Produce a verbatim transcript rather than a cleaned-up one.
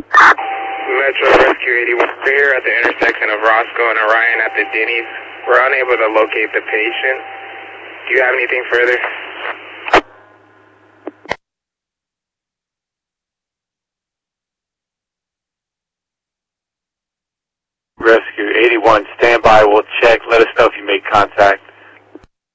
Metro Rescue eighty-one, we're here at the intersection of Roscoe and Orion at the Denny's. We're unable to locate the patient. Do you have anything further? Rescue eighty-one, stand by. We'll check. Let us know if you make contact.